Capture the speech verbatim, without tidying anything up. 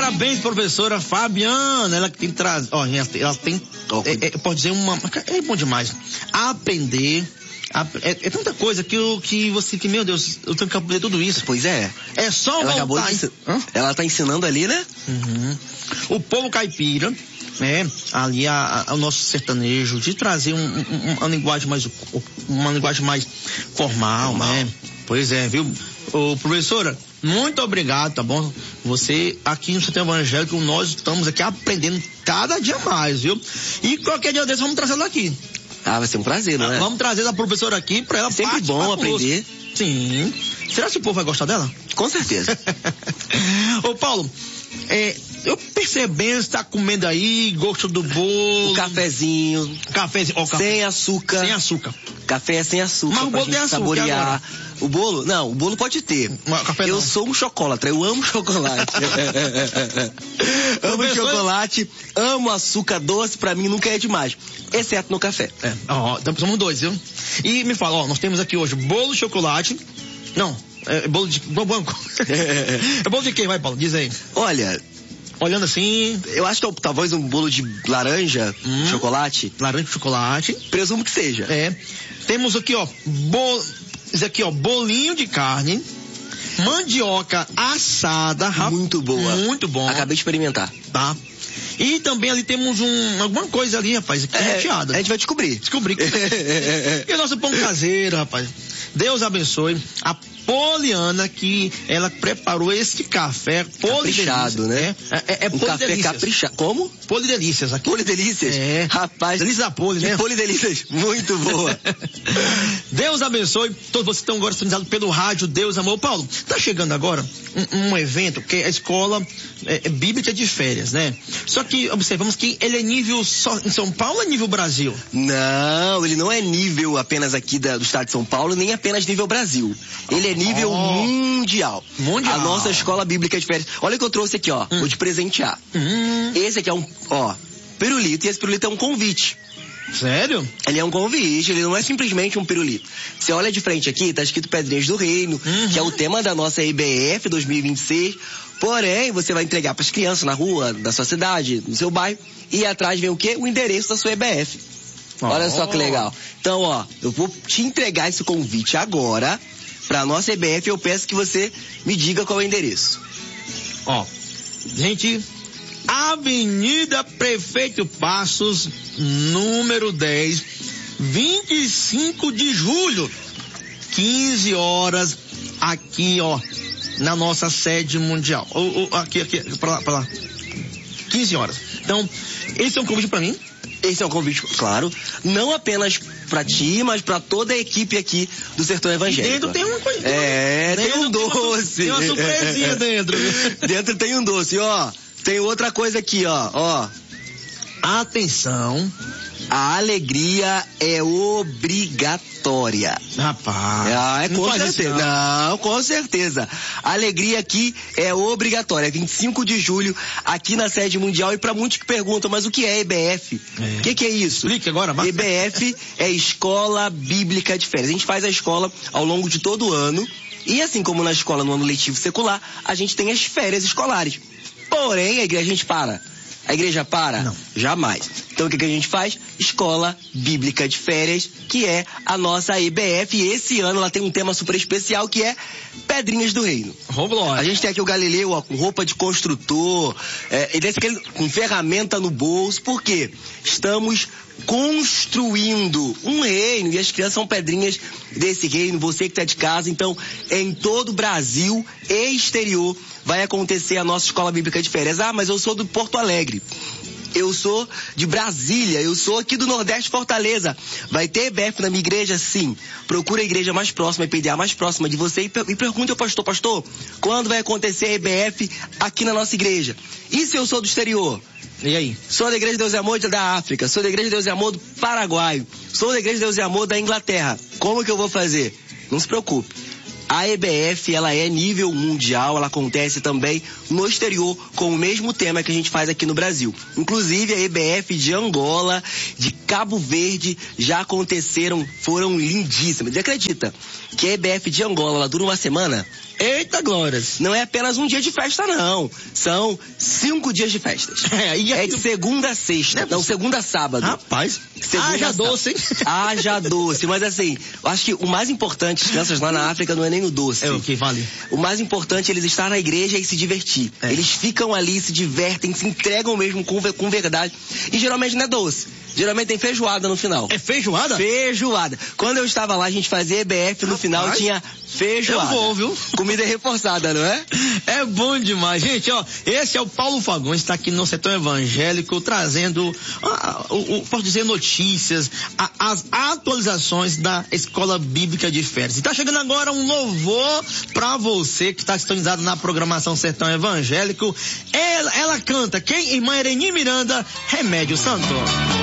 Parabéns, professora Fabiana. Ela que tem traz, ó, ela tem, ela tem é, é, pode dizer uma, é bom demais. Aprender. É, é tanta coisa que, eu, que você, que meu Deus, eu tenho que aprender tudo isso. Pois é. É só ela voltar. Acabou de, ela tá ensinando ali, né? Uhum. O povo caipira, né? Ali a, a, o nosso sertanejo, de trazer um, um, uma linguagem mais, uma linguagem mais formal, formal. né? Pois é, viu? Ô, professora, muito obrigado, tá bom? Você aqui no Centro Evangélico, nós estamos aqui aprendendo cada dia mais, viu? E qualquer dia desse vamos trazer ela aqui. Ah, vai ser um prazer, não é? Vamos trazer a professora aqui pra ela sempre bom aprender. Sim. Será que o povo vai gostar dela? Com certeza. Ô, Paulo, é, eu percebendo, você tá comendo aí, gosto do bolo. O cafezinho. Cafezinho, ó, café. Sem açúcar. Sem açúcar. Café sem açúcar. Mas o bolo tem açúcar. Saborear. O bolo? Não, o bolo pode ter. Café eu não. sou um chocolate, eu amo chocolate. Amo chocolate, amo açúcar doce, pra mim nunca é demais. Exceto no café. É, ó, então somos dois, viu? E me fala, ó, nós temos aqui hoje bolo de chocolate. Não, é bolo de banco. É bolo de quem? Vai, Paulo, diz aí. Olha, olhando assim, eu acho que é talvez um bolo de laranja, hum, chocolate. Laranja de chocolate. Presumo que seja. É. Temos aqui, ó, bolo, isso aqui, ó, bolinho de carne, mandioca assada. Muito boa. Muito bom. Acabei de experimentar. Tá. E também ali temos um, alguma coisa ali, rapaz, que é, é recheada. A gente vai descobrir. Descobrir. E o nosso pão caseiro, rapaz. Deus abençoe a Poliana, que ela preparou esse café caprichado, né? É, é, é um café caprichado. Como? Polidelícias. Aqui. Polidelícias? É. Rapaz. Delícia da Poli, né? Polidelícias. Muito boa. Deus abençoe. Todos vocês estão agora sintonizados pelo rádio Deus Amor. Paulo, tá chegando agora um, um evento que é a escola é, é bíblica de férias, né? Só que observamos que ele é nível só em São Paulo ou é nível Brasil? Não, ele não é nível apenas aqui da, do estado de São Paulo, nem apenas nível Brasil. Ele é nível oh. mundial. Mundial. A nossa escola bíblica de férias. Olha o que eu trouxe aqui, ó. Hum. Vou te presentear. Hum. Esse aqui é um, ó, pirulito, e esse pirulito é um convite. Sério? Ele é um convite, ele não é simplesmente um pirulito. Você olha de frente aqui, tá escrito Pedrinhas do Reino, uhum. que é o tema da nossa I B F dois mil e vinte e seis. Porém, você vai entregar pras crianças na rua, da sua cidade, no seu bairro, e atrás vem o quê? O endereço da sua I B F. Oh. Olha só que legal. Então, ó, eu vou te entregar esse convite agora pra nossa I B F, eu peço que você me diga qual é o endereço. Ó, gente, Avenida Prefeito Passos, número dez, vinte e cinco de julho, quinze horas, aqui, ó, na nossa sede mundial. Ou, ou, aqui, aqui, pra lá, pra lá. quinze horas. Então, esse é um convite pra mim. Esse é um convite, claro, não apenas pra ti, mas pra toda a equipe aqui do Sertão Evangélico. E dentro tem uma coisa. É, tem um doce. Tem uma surpresinha dentro. Dentro tem um doce, ó. Tem outra coisa aqui, ó, ó. Atenção. A alegria é obrigatória. Rapaz. Ah, é com certeza. Assim, não. não, com certeza. A alegria aqui é obrigatória. vinte e cinco de julho, aqui na sede mundial. E para muitos que perguntam, mas o que é I B F? O é. que, que é isso? Explique agora. I B F é Escola Bíblica de Férias. A gente faz a escola ao longo de todo o ano. E assim como na escola no ano letivo secular, a gente tem as férias escolares. Porém, a igreja a gente para. A igreja para? Não. Jamais. Então o que, que a gente faz? Escola Bíblica de Férias, que é a nossa I B F. E esse ano ela tem um tema super especial que é Pedrinhas do Reino. Roblox. A gente tem aqui o Galileu, ó, com roupa de construtor, é, ele tem aquele, com ferramenta no bolso. Por quê? Estamos construindo um reino e as crianças são pedrinhas desse reino. Você que está de casa, então em todo o Brasil e exterior vai acontecer a nossa escola bíblica de férias. Ah, mas eu sou do Porto Alegre, eu sou de Brasília, eu sou aqui do Nordeste, Fortaleza. Vai ter I B F na minha igreja? Sim. Procura a igreja mais próxima, a P D A mais próxima de você e, e pergunte ao pastor, pastor, quando vai acontecer a I B F aqui na nossa igreja? E se eu sou do exterior? E aí? Sou da Igreja de Deus e Amor da África, sou da Igreja de Deus e Amor do Paraguai, sou da Igreja de Deus e Amor da Inglaterra. Como que eu vou fazer? Não se preocupe. A I B F, ela é nível mundial, ela acontece também no exterior com o mesmo tema que a gente faz aqui no Brasil. Inclusive a I B F de Angola, de Cabo Verde, já aconteceram, foram lindíssimas. E acredita que a I B F de Angola, ela dura uma semana? Eita, glórias. Não é apenas um dia de festa, não. São cinco dias de festas. É, e é de segunda a sexta. É, não, segunda a sábado. Rapaz, segunda haja doce, hein? Haja doce. Mas assim, eu acho que o mais importante, as crianças lá na África, não é nem o doce. É o que vale. O mais importante é eles estar na igreja e se divertir. É. Eles ficam ali, se divertem, se entregam mesmo com, com verdade. E geralmente não é doce. Geralmente tem feijoada no final. É feijoada? Feijoada. Quando eu estava lá, a gente fazia E B F, no Rapaz, final tinha feijoada. Eu vou, viu? Comida reforçada, não é? É bom demais. Gente, ó, esse é o Paulo Fagões, está aqui no Sertão Evangélico, trazendo, ah, o, o, pode dizer, notícias, a, as atualizações da Escola Bíblica de Férias. E tá chegando agora um louvor pra você que está sintonizado na programação Sertão Evangélico. Ela, ela canta, quem? Irmã Ereni Miranda, Remédio Santo.